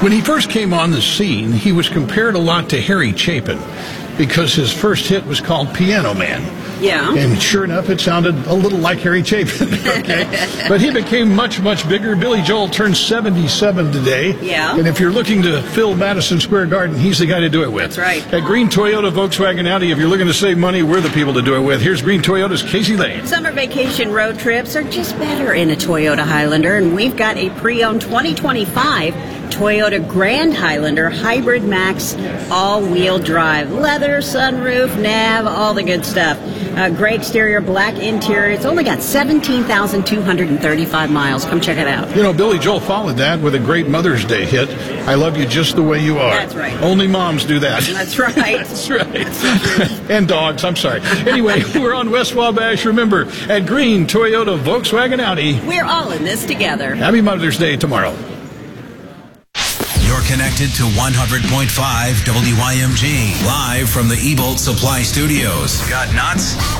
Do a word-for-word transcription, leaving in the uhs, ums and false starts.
When he first came on the scene, he was compared a lot to Harry Chapin because his first hit was called Piano Man. Yeah. And sure enough, it sounded a little like Harry Chapin. Okay. But he became much, much bigger. Billy Joel turned seventy-seven today. Yeah. And if you're looking to fill Madison Square Garden, he's the guy to do it with. That's right. At Green Toyota, Volkswagen, Audi, if you're looking to save money, we're the people to do it with. Here's Green Toyota's Casey Lane. Summer vacation road trips are just better in a Toyota Highlander, and we've got a pre-owned twenty twenty-five Toyota Grand Highlander Hybrid Max all-wheel drive. Leather, sunroof, nav, all the good stuff. Uh, gray exterior, black interior. It's only got seventeen thousand two hundred thirty-five miles. Come check it out. You know, Billy Joel followed that with a great Mother's Day hit, I Love You Just the Way You Are. That's right. Only moms do that. That's right. That's right. And dogs, I'm sorry. Anyway, we're on West Wabash. Remember, at Green Toyota, Volkswagen, Audi. We're all in this together. Happy Mother's Day tomorrow. You're connected to one hundred point five W Y M G, live from the Ebolt Supply Studios. Got nuts?